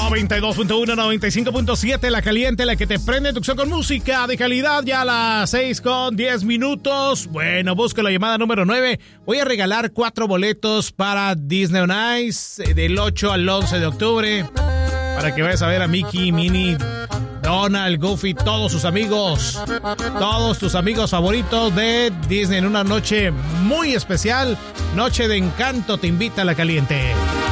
92.1, 95.7, la caliente, la que te prende tu opción con música de calidad, ya a las 6:10. Bueno, busco la llamada número 9. Voy a regalar 4 boletos para Disney on Ice del 8 al 11 de octubre. Para que vayas a ver a Mickey, Minnie, Donald, Goofy, todos sus amigos. Todos tus amigos favoritos de Disney en una noche muy especial. Noche de encanto, te invita a la caliente.